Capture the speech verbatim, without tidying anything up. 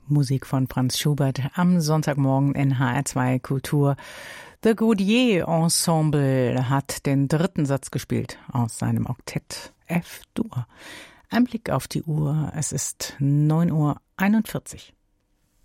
Musik von Franz Schubert am Sonntagmorgen in H R zwei Kultur. The Gaudier Ensemble hat den dritten Satz gespielt aus seinem Oktett F-Dur. Ein Blick auf die Uhr, es ist neun Uhr einundvierzig.